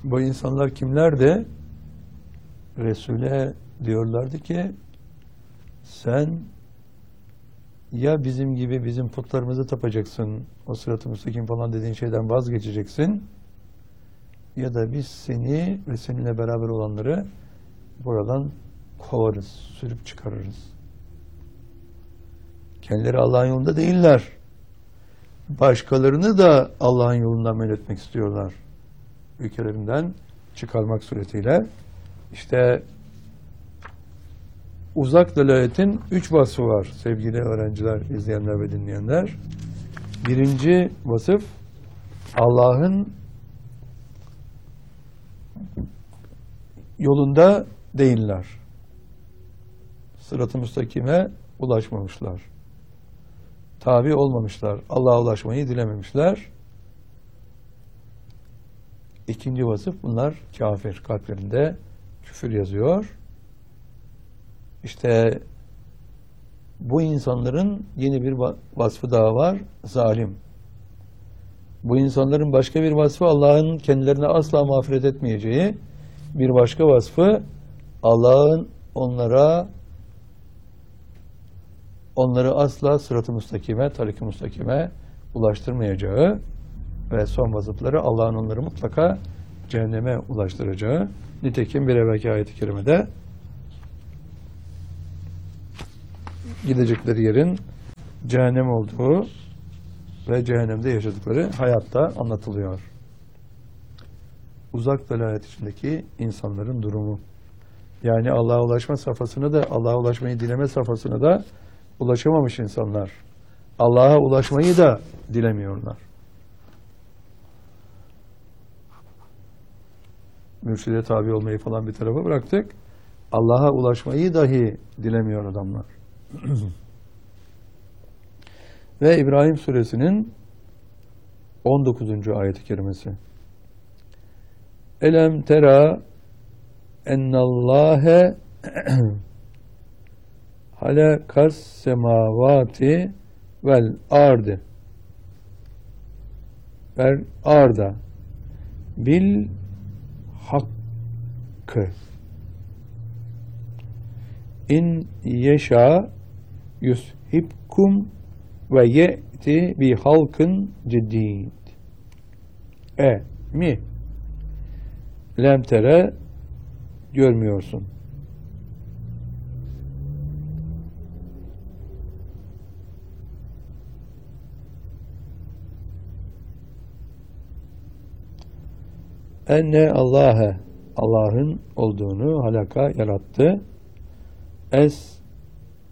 Bu insanlar kimlerdi? Resul'e diyorlardı ki sen ya bizim gibi bizim putlarımızı tapacaksın, o sırat-ı müstakim falan dediğin şeyden vazgeçeceksin, ya da biz seni ve seninle beraber olanları buradan kovarız, sürüp çıkarırız. Kendileri Allah'ın yolunda değiller. Başkalarını da Allah'ın yolundan men etmek istiyorlar. Ülkelerinden çıkarmak suretiyle. İşte uzak delaletin 3 vasfı var sevgili öğrenciler, izleyenler ve dinleyenler. Birinci vasıf, Allah'ın yolunda değiller. Sırat-ı müstakime ulaşmamışlar. Tabi olmamışlar. Allah'a ulaşmayı dilememişler. İkinci vasıf, bunlar kafir. Kalplerinde küfür yazıyor. İşte bu insanların yeni bir vasfı daha var. Zalim. Bu insanların başka bir vasfı, Allah'ın kendilerine asla mağfiret etmeyeceği bir başka vasfı, Allah'ın onları asla sırat-ı müstakime, tarik-i müstakime ulaştırmayacağı ve son vasıfları, Allah'ın onları mutlaka cehenneme ulaştıracağı. Nitekim bir evvelki ayet-i kerimede gidecekleri yerin cehennem olduğu ve cehennemde yaşadıkları hayatta anlatılıyor. Uzak delalet içindeki insanların durumu. Yani Allah'a ulaşma safhasına da, Allah'a ulaşmayı dileme safhasına da ulaşamamış insanlar. Allah'a ulaşmayı da dilemiyorlar. Mürşide tabi olmayı falan bir tarafa bıraktık. Allah'a ulaşmayı dahi dilemiyor adamlar. Ve İbrahim suresinin 19. ayet-i kerimesi. Elem tera ennallâhe halakas semavati vel arda bil hakkı in yeşâ yushibkum ve ye'ti bi halkın ciddid. Mi lemtere, görmüyorsun. Enne Allah'ın olduğunu, halaka yarattı. Es